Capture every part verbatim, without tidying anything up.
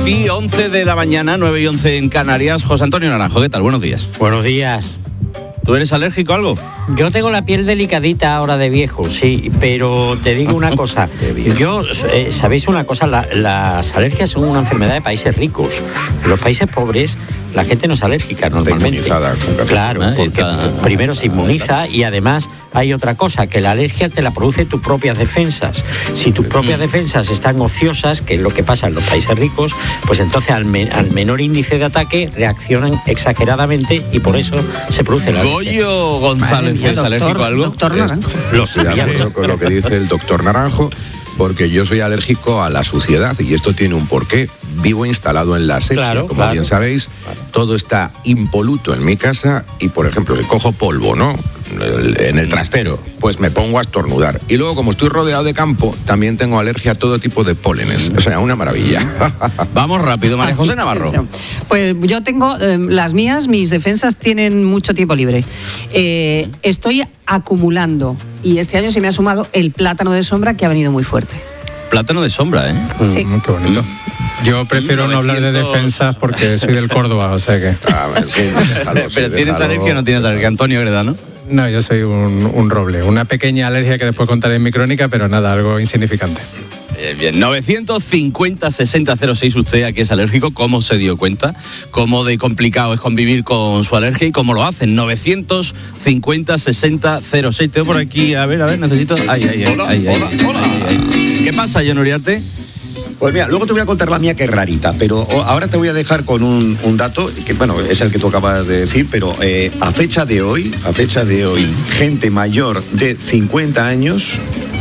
y once de la mañana, nueve y once en Canarias. José Antonio Naranjo, ¿qué tal? Buenos días. Buenos días. ¿Tú eres alérgico a algo? Yo tengo la piel delicadita ahora de viejo, sí, pero te digo una cosa. Yo, eh, ¿sabéis una cosa? La, las alergias son una enfermedad de países ricos. En los países pobres la gente no es alérgica normalmente. Está inmunizada. Claro, Ah, porque está... primero se inmuniza y además hay otra cosa, que la alergia te la produce tus propias defensas. Si tus propias defensas están ociosas, que es lo que pasa en los países ricos, pues entonces al, me, al menor índice de ataque reaccionan exageradamente y por eso se produce la alergia. Goyo González, ¿es alérgico a algo? Doctor Naranjo. Lo sabía. Con lo que dice el doctor Naranjo, porque yo soy alérgico a la suciedad y esto tiene un porqué. Vivo instalado en la serie, claro, como claro. bien sabéis, todo está impoluto en mi casa y, por ejemplo, si cojo polvo, ¿no?, en el trastero, pues me pongo a estornudar. Y luego, como estoy rodeado de campo, también tengo alergia a todo tipo de pólenes. O sea, una maravilla. Vamos rápido, María José Navarro. Pues yo tengo, eh, las mías, mis defensas tienen mucho tiempo libre. Eh, estoy acumulando y este año se me ha sumado el plátano de sombra, que ha venido muy fuerte. Plátano de sombra, ¿eh? Sí. Mm, qué bonito. Yo prefiero no hablar de defensas porque soy del Córdoba, o sea que... Ah, sí, déjalo, sí, Pero ¿tienes déjalo. alergia o no tienes alergia? Antonio Greda, ¿no? No, yo soy un, un roble. Una pequeña alergia que después contaré en mi crónica, pero nada, algo insignificante. Bien, bien. novecientos cincuenta sesenta cero seis, usted a qué es alérgico, cómo se dio cuenta, cómo de complicado es convivir con su alergia y cómo lo hacen. novecientos cincuenta sesenta cero seis. Tengo por aquí, a ver, a ver, necesito... Ay, ay, ay, Hola, ay, ay, hola, ay, hola. ay, ay. ¿Qué pasa, John Uriarte? Pues mira, luego te voy a contar la mía, que es rarita, pero ahora te voy a dejar con un, un dato, que bueno, es el que tú acabas de decir, pero eh, a fecha de hoy, a fecha de hoy, gente mayor de cincuenta años,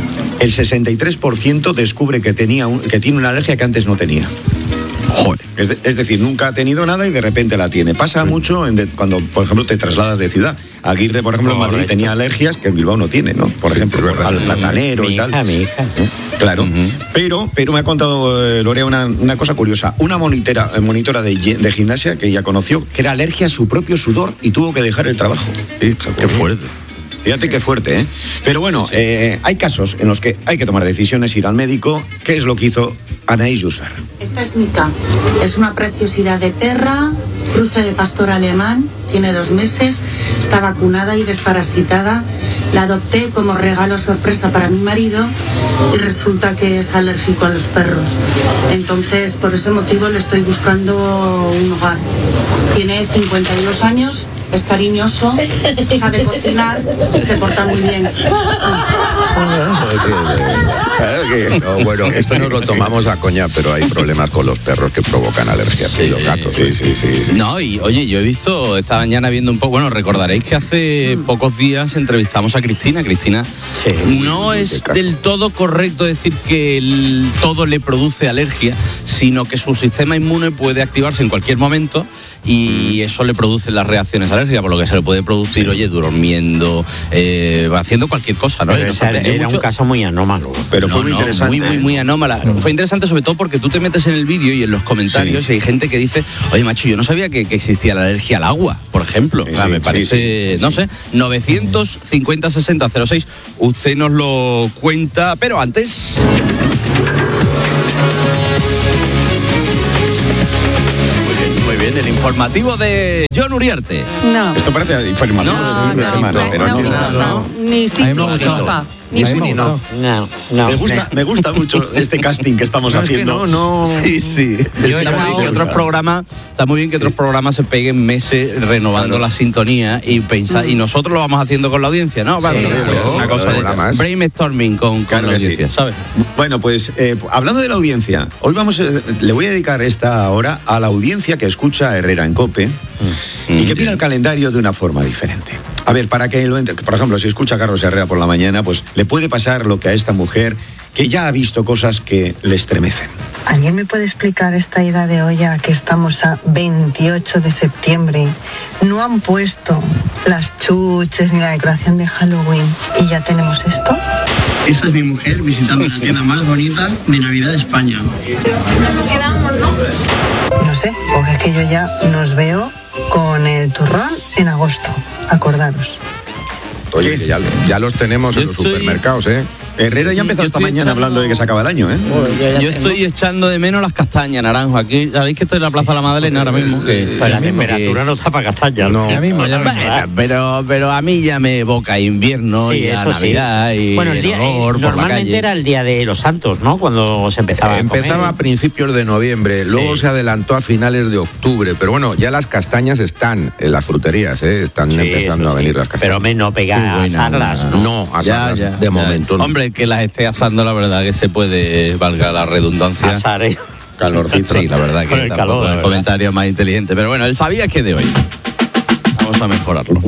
el sesenta y tres por ciento descubre que, tenía un, que tiene una alergia que antes no tenía. Joder. Es, de, es decir, nunca ha tenido nada y de repente la tiene. Pasa mucho en de, cuando, por ejemplo, te trasladas de ciudad. Aguirre, por ejemplo, en Madrid tenía alergias que en Bilbao no tiene, ¿no? Por ejemplo, al platanero mi y tal. hija, mi hija. Claro, uh-huh. pero, pero me ha contado eh, Lorea una, una cosa curiosa. Una monitora, monitora de, de gimnasia que ella conoció, que era alergia a su propio sudor y tuvo que dejar el trabajo. Sí, qué fuerte. Fíjate qué fuerte, ¿eh? Pero bueno, sí, sí. Eh, hay casos en los que hay que tomar decisiones, ir al médico. ¿Qué es lo que hizo Anaïs Jusfer? Esta es Nika. Es una preciosidad de perra, cruce de pastor alemán, tiene dos meses, está vacunada y desparasitada. La adopté como regalo sorpresa para mi marido y resulta que es alérgico a los perros. Entonces, por ese motivo le estoy buscando un hogar. Tiene cincuenta y dos años, es cariñoso, sabe cocinar, se porta muy bien. Claro que, no, bueno, esto no lo tomamos a coña, pero hay problemas con los perros que provocan alergia. Sí, los gatos, sí, sí, sí, sí. No, y oye, yo he visto esta mañana viendo un poco, bueno, recordaréis que hace pocos días entrevistamos a Cristina. Cristina, sí, no es del todo correcto decir que el, todo le produce alergia, sino que su sistema inmune puede activarse en cualquier momento y eso le produce las reacciones alérgicas, por lo que se le puede producir, sí, oye, durmiendo, eh, haciendo cualquier cosa, ¿no? Pero esa, era mucho. Un caso muy anómalo. Pero fue no, muy no, interesante. Muy, muy, muy anómala. Mm. Fue interesante sobre todo porque tú te metes en el vídeo y en los comentarios, sí, y hay gente que dice, oye, macho, yo no sabía que, que existía la alergia al agua, por ejemplo. Sí, o sea, sí, me parece, sí, sí, no sé, novecientos cincuenta sesenta cero seis. Usted nos lo cuenta, pero antes... El informativo de John Uriarte. No. Esto parece informativo no, de fin de no, semana, no, pero no, no, no, no, ni sí, ni FIFA. Ni sí ni no. No, no. Me gusta, me gusta mucho este casting que estamos no, haciendo. Es que no, no. Sí, sí. Yo está, muy bien que otros programas, está muy bien que sí. otros programas se peguen meses renovando claro. la sintonía y pensar, mm. y nosotros lo vamos haciendo con la audiencia, ¿no? Sí, sí, claro, una cosa de más. Brainstorming con, con claro la audiencia, sí. ¿sabes? Bueno, pues eh, hablando de la audiencia, hoy vamos, eh, le voy a dedicar esta hora a la audiencia que escucha a Herrera en COPE mm. y que mira el calendario de una forma diferente. A ver, para que lo entre, por ejemplo, si escucha a Carlos Herrera por la mañana, pues le puede pasar lo que a esta mujer que ya ha visto cosas que le estremecen. ¿Alguien me puede explicar esta ida de olla que estamos a veintiocho de septiembre? No han puesto las chuches ni la decoración de Halloween y ya tenemos esto. Esa es mi mujer visitando la tienda más bonita de Navidad de España. ¿Nos quedamos, no? No sé, porque es que yo ya nos veo con el turrón en agosto. Acordaros. Oye, que ya, ya los tenemos en los estoy, supermercados, ¿eh? Herrera ya empezó Yo esta estoy mañana echando- hablando de que se acaba el año, ¿eh? Yo estoy echando de menos las castañas, Naranjo. Aquí, sabéis que estoy en la Plaza de la Madalena ahora mismo. Que, Pues la que- temperatura no está para castañas. No. Ya mismo, ya mismo. Bueno, pero, pero a mí ya me evoca invierno Sí, y a eso sí. Navidad y Bueno, el el día, eh, olor por la normalmente calle. era el día de los Santos, ¿no? Cuando se empezaba a comer. Empezaba a principios de noviembre, luego Sí. se adelantó a finales de octubre, pero bueno, ya las castañas están en las fruterías, ¿eh? Están Sí, empezando eso a venir sí. las castañas. Pero me no pega Qué a buena, asarlas, buena. ¿no? No, asarlas, de ya. momento no. Hombre, que las esté asando, la verdad que se puede, valga la redundancia. Asar, ¿eh? Calorcito. Sí, la verdad que Con el tampoco calor, la el verdad. comentario más inteligente. Pero bueno, el sabía que de hoy. Vamos a mejorarlo.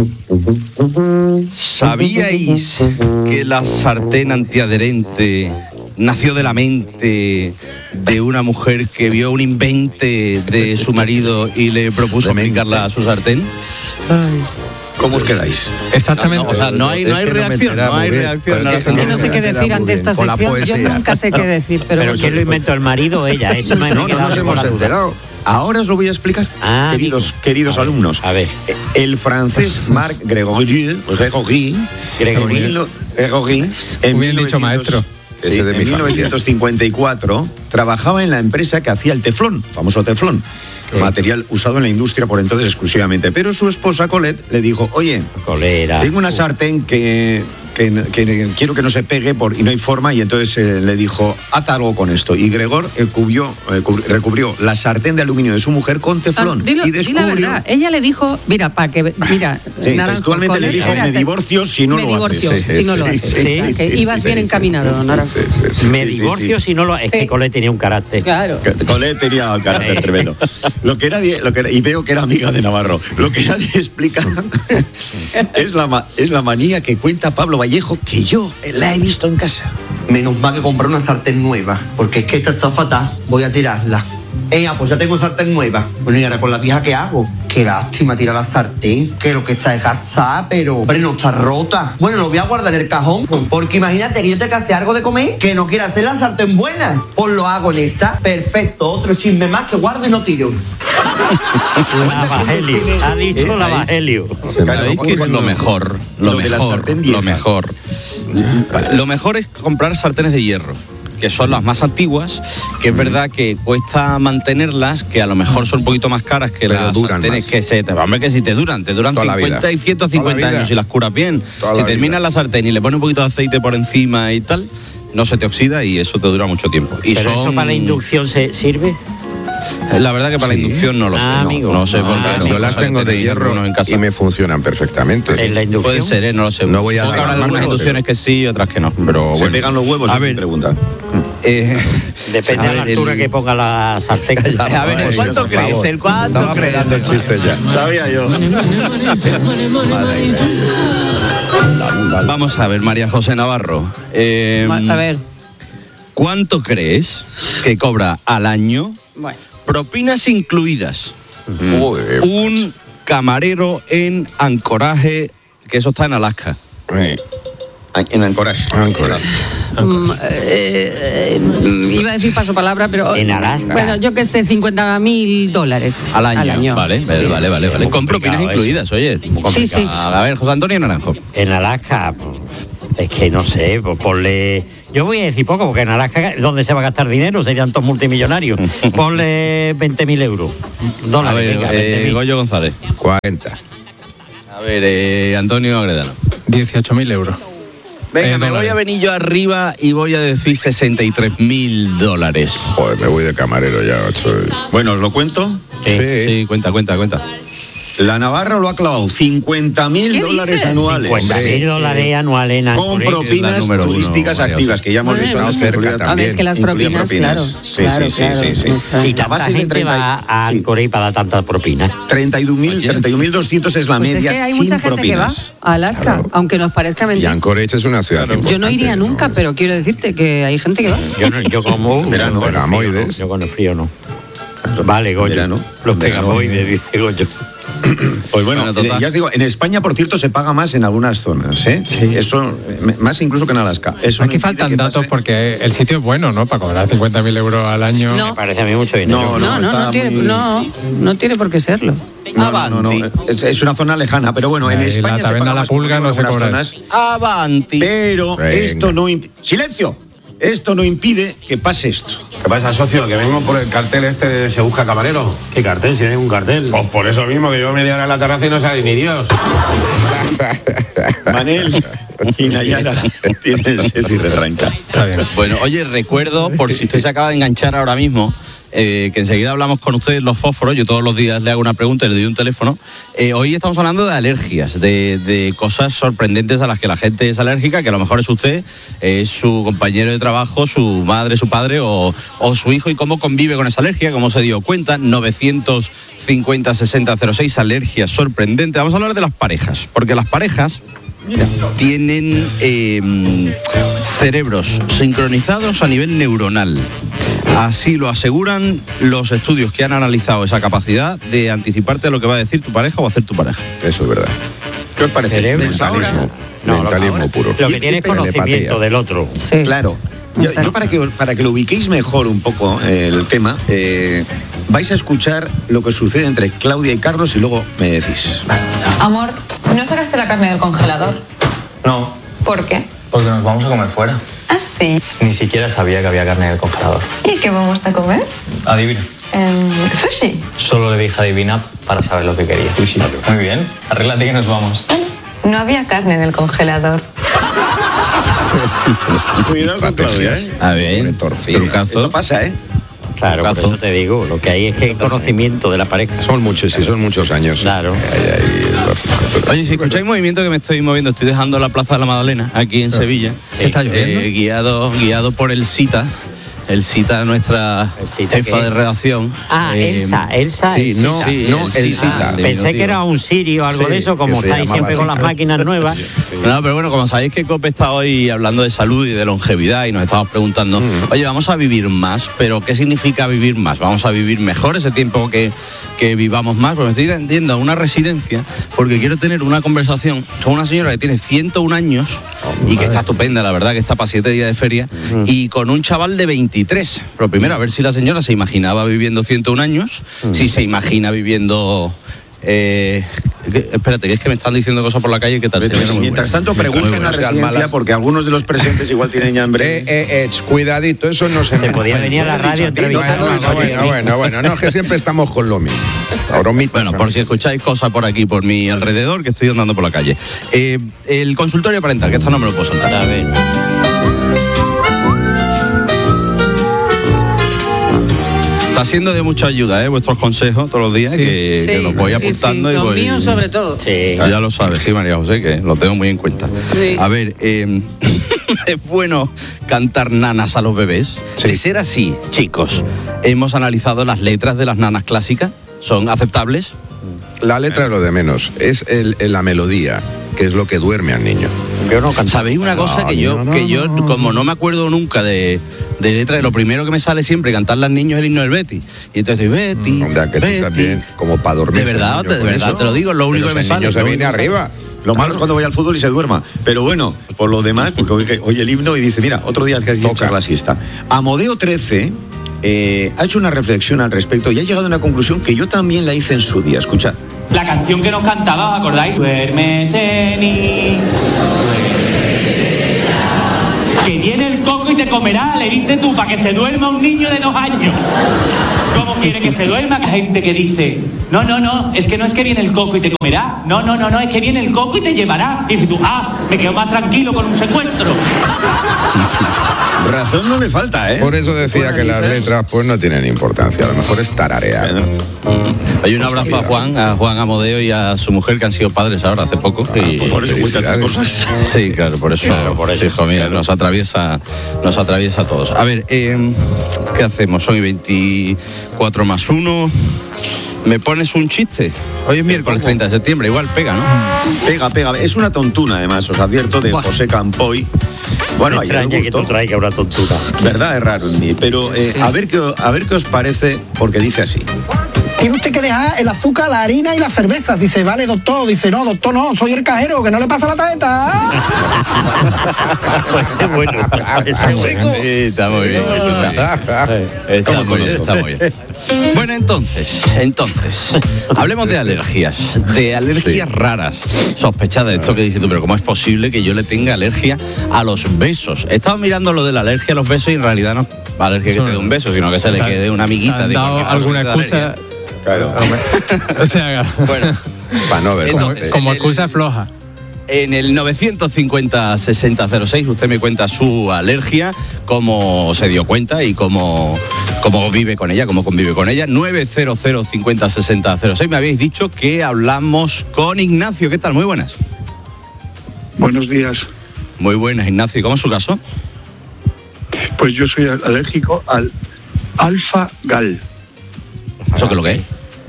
¿Sabíais que la sartén antiadherente nació de la mente de una mujer que vio un invente de su marido y le propuso aplicarla a su sartén? ¿Cómo os quedáis? Exactamente. No, o sea, no hay, no hay Es que no me reacción, enteraba no hay muy bien. reacción. Pero no la es que Es que sentí. no sé qué Queda decir muy ante bien, esta con la sección. Yo poesía. nunca sé qué decir, pero, Pero ¿quién lo inventó, el marido o ella? Eso me, me No, he no quedado nos con la hemos duda. enterado. Ahora os lo voy a explicar, Ah, queridos, amigo. queridos A ver, alumnos. a ver. El francés Marc Gregorieux, Gregory, Gregory. en mil- Gregory, en Muy bien dicho, 1900 maestro. sí, Ese de mi en familia. mil novecientos cincuenta y cuatro trabajaba en la empresa que hacía el teflón, famoso teflón, material usado en la industria por entonces exclusivamente. Pero su esposa Colette le dijo, oye, Colera. tengo una sartén que, que, que quiero que no se pegue por, y no hay forma, y entonces eh, le dijo, haz algo con esto. Y Gregor eh, cubrió, eh, cubri- recubrió la sartén de aluminio de su mujer con teflón. Ah, dilo- y di descubrió... la verdad. Ella le dijo, mira, para que, mira, Sí, Naranjo, textualmente con le él, dijo, espérate, me divorcio si no me lo divorcio haces. si no lo Sí, haces. sí, O sea, sí, que sí, ibas sí, bien sí, encaminado, sí, Naranjo. sí, sí, sí. Me Sí, sí, divorcio sí. si no lo... Es que Sí. Colette tenía un carácter. Claro. Que- Colette tenía un carácter tremendo. Lo que era, lo que era- y veo que era amiga de Navarro. Lo que nadie explica es la, ma- es la manía que cuenta Pablo Vallejo, que yo la he visto en casa. Menos mal que comprar una sartén nueva, porque es que esta está fatal, voy a tirarla. Eh, pues ya tengo sartén nueva. Bueno, y ahora con la vieja, ¿qué hago? Qué lástima tirar la sartén, que lo que está es gastada, pero hombre, no está rota. Bueno, lo voy a guardar en el cajón, porque imagínate que yo te case algo de comer, que no quiera hacer la sartén buena. Pues lo hago en esa, perfecto, otro chisme más que guardo y no tiro. La Evangelio. Ha dicho la Evangelio. ¿Sabéis qué es lo mejor? Lo Lo de la mejor, sartén lo vieja. mejor. Lo mejor es comprar sartenes de hierro, que son las más antiguas, que es verdad que cuesta mantenerlas, que a lo mejor son un poquito más caras que Pero las duran sartenes más. que se te... Hombre, que si te duran, te duran Toda la cincuenta vida. y ciento cincuenta Toda la vida. años si las curas bien. Toda Si la terminas vida. la sartén y le pones un poquito de aceite por encima y tal, no se te oxida y eso te dura mucho tiempo. Y ¿Pero eso son- para la inducción se sirve? La verdad que para la inducción no lo sé. Ah, no, amigo. no sé por Ah, qué. Yo las Cosas tengo de tener hierro uno en casa. y me funcionan perfectamente. En la inducción. Puede ser, ¿eh? No lo sé. No voy a Supongo que dar habrá las algunas manos, inducciones que sí y otras que no. Pero Se bueno. pegan los huevos, A si me ver, preguntan. eh, Depende a de la ver, altura el- que ponga la sartén. A ver, ¿el cuánto por crees? favor. ¿El cuánto Estaba crees? dando chistes ya. Sabía yo. Vamos a ver, María José Navarro. eh, A ver, ¿Cuánto crees que cobra al año, bueno. propinas incluidas, Joder. un camarero en Ancoraje, que eso está en Alaska? Eh, En Anchorage. Anchorage. Mm, eh, eh, iba a decir paso palabra, pero. En Alaska. Bueno, yo qué sé, cincuenta mil dólares. Al año. Vale, vale, Sí. vale, vale, vale. Con propinas complicado incluidas, oye. muy Sí, sí. complicado. A ver, José Antonio Naranjo. En Alaska, es que no sé, pues ponle... Yo voy a decir poco, porque en Alaska, ¿dónde se va a gastar dinero? Serían todos multimillonarios. Ponle veinte mil euros. A Dólares, ver, venga, eh, veinte mil. Goyo González. cuarenta. A ver, eh, Antonio Agredano. dieciocho mil euros. Venga, Eh, me voy dólares. a venir yo arriba y voy a decir sesenta y tres mil dólares. Joder, me voy de camarero ya, ocho. Bueno, os lo cuento. Sí, Sí. sí, cuenta, cuenta, cuenta. La Navarra lo ha clavado cincuenta mil ¿Qué dólares dices? anuales. cincuenta mil dólares anuales en Con Anchorage. propinas número uno, turísticas María activas, José. que ya hemos Bueno, dicho antes que cerca incluía- también. A ver, es que las incluía propinas, claro. Sí, claro, sí, sí, claro. sí, sí. O sea, ¿Y La tanta base es de gente treinta y- va a sí. Anchorage para dar tantas propinas? treinta y dos mil, treinta y un mil doscientos es la Pues es media que hay sin mucha gente que va propinas. a Alaska, Claro. aunque nos parezca Y mentira. Anchorage es una ciudad importante. Yo no iría nunca, pero quiero decirte que hay gente que va. Yo, no, yo como... Verano, yo con el frío, Gamoides. no, yo con el frío no. Vale, Goyo. Verano. Los Verano. pegamoides, dice Goyo. Pues bueno, Bueno, total. eh, ya os digo, en España, por cierto, se paga más en algunas zonas, ¿eh? Eso, eh, más incluso que en Alaska. Eso Aquí no impide faltan que datos pase- porque el sitio es bueno, ¿no? Para cobrar cincuenta mil euros al año. No. Me parece a mí mucho dinero. No, No, no, está no, tiene, muy- no, no tiene por qué serlo. No, no, no, no, Es, es una zona lejana, pero bueno, en Ahí la España se taberna paga La más Pulga en no se algunas cobra zonas, Avanti. pero Venga. esto no imp- ¡Silencio! Esto no impide que pase esto. ¿Qué pasa, socio? Que venimos por el cartel este de Se Busca Camarero. ¿Qué cartel? Si no hay ningún cartel. Pues por eso mismo, que llevo media hora en la terraza y no sale ni Dios. Manel y Nayara tienen sed y retranca. Está bien. Bueno, oye, recuerdo, por si usted se acaba de enganchar ahora mismo, eh, que enseguida hablamos con ustedes los fósforos, yo todos los días le hago una pregunta y le doy un teléfono. Eh, hoy estamos hablando de alergias, de, de cosas sorprendentes a las que la gente es alérgica, que a lo mejor es usted, es su compañero de trabajo, su madre, su padre o, o su hijo, y cómo convive con esa alergia, cómo se dio cuenta. Novecientos cincuenta sesenta cero seis, alergias sorprendentes. Vamos a hablar de las parejas, porque las parejas tienen eh, cerebros sincronizados a nivel neuronal. Así lo aseguran los estudios que han analizado esa capacidad de anticiparte a lo que va a decir tu pareja o hacer tu pareja. Eso es verdad. ¿Qué os parece? Cerebro. Mentalismo. No, lo- Mentalismo ahora- puro. Lo que tiene es conocimiento Telepatía. del otro. Sí. Claro. Yo, Exacto. yo para, que, os- para que lo ubiquéis mejor un poco eh, el tema, eh, vais a escuchar lo que sucede entre Claudia y Carlos y luego me decís. Amor, ¿no sacaste la carne del congelador? No, ¿Por qué? porque nos vamos a comer fuera. Ah, sí. Ni siquiera sabía que había carne en el congelador. ¿Y qué vamos a comer? Adivina. Em, sushi. Solo le dije adivina para saber lo que quería. Muy bien. Arréglate que nos vamos. No había carne en el congelador. Cuidado con Claudia, ¿eh? A ver, trucazo. Esto pasa, ¿eh? Claro, por Cazo. eso te digo, lo que hay es que conocimiento de la pareja. Son muchos, sí, son muchos años. Claro. Ahí, ahí, lógico, pero- Oye, si escucháis movimiento que me estoy moviendo, estoy dejando la Plaza de la Magdalena, aquí en Sevilla. ¿Está lloviendo? Eh, guiado, guiado por el SITA. El SITA, nuestra ¿El Sita jefa qué? de redacción. Ah, Eh, Elsa, Elsa. sí, el no, Sita. sí, no, el el Sita. Sita. Ah, Pensé diminutivo. que era un sirio o algo Sí, de eso, como que se estáis llamaba siempre con las Sita. máquinas nuevas. No, pero bueno, como sabéis que COPE está hoy hablando de salud y de longevidad y nos estamos preguntando, oye, vamos a vivir más, pero ¿qué significa vivir más? ¿Vamos a vivir mejor ese tiempo que, que vivamos más? Pues me estoy yendo a una residencia porque quiero tener una conversación con una señora que tiene ciento un años y que está estupenda, la verdad, que está para siete días de feria, y con un chaval de veintitrés. Pero primero, a ver si la señora se imaginaba viviendo ciento un años, si se imagina viviendo... Eh, que- espérate, que es que me están diciendo cosas por la calle que tal. Pues, señora? Muy mientras buena. tanto, Muy pregunten buena. a sean residencia malas. porque algunos de los presentes igual tienen ya hambre. Eh, eh, eh, ch, cuidadito, eso no se Se me- podía venir a la radio a entrevistar Bueno, a bueno, bueno, bueno, bueno, no, es que siempre estamos con lo mismo. Bromitas, Bueno, por si escucháis cosas por aquí, por mi alrededor, que estoy andando por la calle. Eh, el consultorio parental, que esto no me lo puedo saltar. A ver. Está siendo de mucha ayuda, ¿eh? Vuestros consejos todos los días, que, que los voy sí, apuntando sí, y los voy... míos sobre todo. Sí. Ya lo sabes, sí, María José, que lo tengo muy en cuenta. Sí. A ver, eh, ¿es bueno cantar nanas a los bebés? De ser así, chicos, hemos analizado las letras de las nanas clásicas. ¿Son aceptables? La letra es lo de menos, es el, el- la melodía, que es lo que duerme al niño. Yo no canto. ¿Sabéis una cosa? No, que yo, no, no, que yo no. como no me acuerdo nunca de, de letra, lo primero que me sale siempre cantar las niños es el himno del Betty. Y entonces estoy Betty, Hombre, que tú Betty. también, como para dormir. De verdad, el niño de con verdad, eso. te lo digo, lo único Pero que me ese sale. niño se lo viene único que me arriba. Lo malo es cuando vaya al fútbol y se duerma. Pero bueno, por lo demás, porque oye, oye el himno y dice, mira, otro día que hay que echar la siesta. Amodeo trece eh, ha hecho una reflexión al respecto y ha llegado a una conclusión que yo también la hice en su día. Escuchad. La canción que nos cantaba, ¿os acordáis? Duérmete, ni. Que viene el coco y te comerá, le dices tú, para que se duerma un niño de dos años. ¿Cómo quiere que se duerma? Que hay gente que dice, no, no, no, es que no es que viene el coco y te comerá. No, no, no, no, es que viene el coco y te llevará. Y dices tú, ah, me quedo más tranquilo con un secuestro. Razón no le falta, ¿eh? Por eso decía Bueno, que las dices- letras pues no tienen importancia, a lo mejor es tararear. Hay un abrazo a Juan, a Juan Amodeo y a su mujer, que han sido padres ahora hace poco. y, pues por eso cuentas tus cosas. Sí, claro, por eso, Claro, por eso. hijo mío, nos atraviesa, nos atraviesa a todos. A ver, eh, ¿qué hacemos? Son veinticuatro más uno. ¿Me pones un chiste? Hoy es miércoles treinta de septiembre, igual pega, ¿no? Pega, pega. Es una tontuna, además, os advierto, de Buah. José Campoy. Bueno, me extraña que tú traigas una tontura. Verdad, es raro en mí. Pero eh, sí. a, ver qué, a ver qué os parece, porque dice así. Tiene usted que dejar el azúcar, la harina y la cerveza. Dice, vale, doctor. Dice, no, doctor, no, soy el cajero, que no le pasa la tarjeta. Pues es bueno. Está muy bien. Está muy bien. Está muy bien, está muy bien. Bueno, entonces, entonces, hablemos de alergias, de alergias sí. raras, sospechadas. Esto que dices tú, pero ¿cómo es posible que yo le tenga alergia a los besos? He estado mirando lo de la alergia a los besos y en realidad no es alergia que te dé un beso, sino que se le quede una amiguita. ¿Han dado alguna excusa? Claro. O sea, bueno, para no ver. Como, como excusa floja. En el novecientos cincuenta sesenta cero seis usted me cuenta su alergia, cómo se dio cuenta y cómo, cómo vive con ella, cómo convive con ella. nueve cero cero cincuenta sesenta cero seis. Me habéis dicho que hablamos con Ignacio. ¿Qué tal? Muy buenas. Buenos días. Muy buenas, Ignacio. ¿Cómo es su caso? Pues yo soy alérgico al alfa-gal. ¿Eso qué es lo que es?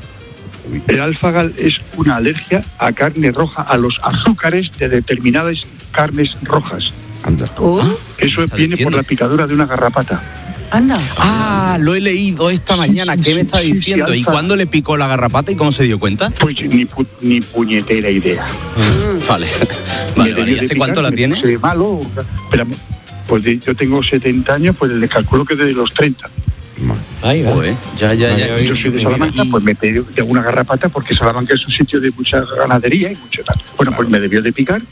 El alfa-gal es una alergia a carne roja, a los azúcares de determinadas carnes rojas. Anda. ¿Oh? Eso viene por la picadura de una garrapata. Anda. Ah, lo he leído esta mañana. ¿Qué me está diciendo? Sí, sí, ¿y cuándo le picó la garrapata y cómo se dio cuenta? Pues ni, pu ni puñetera idea. Mm. Vale. Vale, vale. ¿Y hace cuánto la tiene? Se malo. Pero, pues yo tengo setenta años, pues les calculo que desde los treinta. Ahí va. Joder, ya, ya, ya. Yo soy de Salamanca, pues me pedí una garrapata porque Salamanca es un sitio de mucha ganadería y mucho tal. Bueno, pues me debió de picar.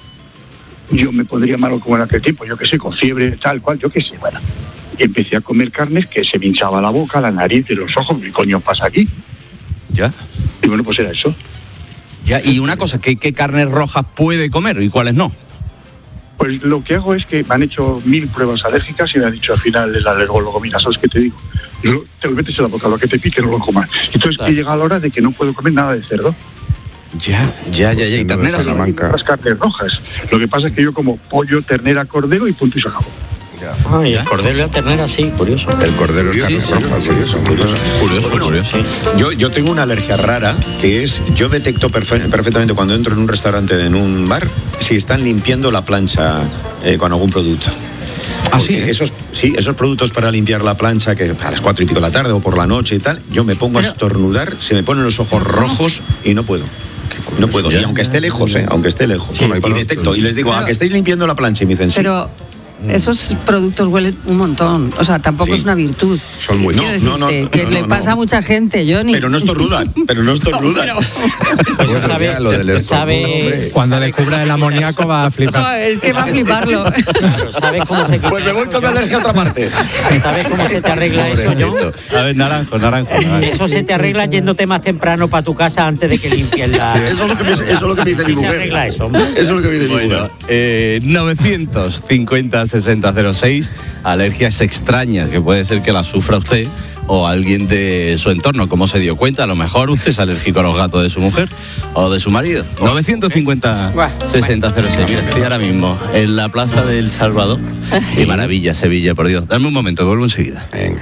Yo me pondría malo como en aquel tiempo, yo qué sé, con fiebre, tal cual, yo qué sé, bueno. Y empecé a comer carnes que se me hinchaba la boca, la nariz y los ojos. ¿Qué coño pasa aquí? Ya. Y bueno, pues era eso. Ya, y una cosa, ¿qué, qué carnes rojas puede comer y cuáles no? Pues lo que hago es que me han hecho mil pruebas alérgicas y me han dicho al final el alergólogo, mira, ¿sabes qué te digo? Yo, te metes en la boca, lo que te pique no lo comas. Entonces claro. He llegado a la hora de que no puedo comer nada de cerdo. Ya, ya, ya, ya. Y ternera, Salamanca. Las carnes rojas. Lo que pasa es que yo como pollo, ternera, cordero y punto y se acabó. Ah, y el cordero y la ternera, sí, curioso. El cordero es carne sí, roja, sí, curioso, curioso. Curioso, bueno, curioso. Sí. Yo, yo tengo una alergia rara, que es, yo detecto perfe perfectamente cuando entro en un restaurante, en un bar, si están limpiando la plancha eh, con algún producto. Ah, sí, ¿eh? esos, sí, esos productos para limpiar la plancha, que a las cuatro y pico de la tarde o por la noche y tal, yo me pongo Pero... a estornudar, se me ponen los ojos rojos y no puedo. No puedo, y aunque esté lejos, ¿eh? Aunque esté lejos. Sí, y detecto, y les digo, Pero... a que estáis limpiando la plancha, y me dicen sí. Pero... esos productos huelen un montón, o sea, tampoco sí. es una virtud. Son muy... No, no, no, no, que no, le no, pasa no. a mucha gente, Johnny. Pero no estornudan, pero no estornudan. No, pues eso sabe, lo del sabe cuando descubra el amoníaco va a flipar. No, es que va a fliparlo. Claro, ¿sabes cómo se quita? Pues me voy con la alergia a otra parte. ¿Sabes cómo se te arregla eso, John? A ver, naranjo, naranjo, naranjo. Eso se te arregla yéndote más temprano para tu casa antes de que limpies la... Sí, eso es lo que me, eso es lo que me dice mi mujer. Se arregla eso, hombre. Eso es lo que me dice mi bueno, mujer. Eh, novecientos cincuenta sesenta cero seis. Alergias extrañas que puede ser que las sufra usted o alguien de su entorno. ¿Cómo se dio cuenta? A lo mejor usted es alérgico a los gatos de su mujer o de su marido. novecientos cincuenta sesenta cero seis. Mira, estoy ahora mismo en la Plaza del Salvador. Qué maravilla, Sevilla, por Dios. Dame un momento, que vuelvo enseguida. Venga.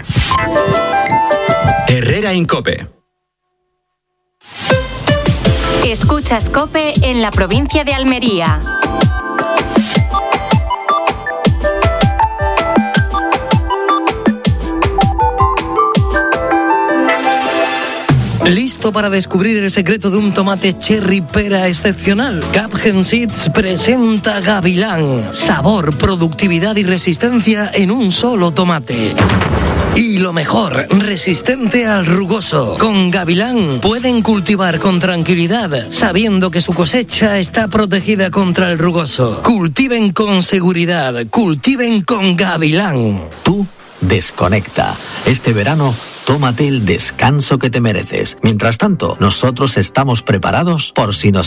Herrera en COPE. Escuchas COPE en la provincia de Almería. ¿Listo para descubrir el secreto de un tomate cherry pera excepcional? Capgen Seeds presenta Gavilán. Sabor, productividad y resistencia en un solo tomate. Y lo mejor, resistente al rugoso. Con Gavilán pueden cultivar con tranquilidad, sabiendo que su cosecha está protegida contra el rugoso. Cultiven con seguridad, cultiven con Gavilán. Tú desconecta. Este verano, tómate el descanso que te mereces. Mientras tanto, nosotros estamos preparados por si nos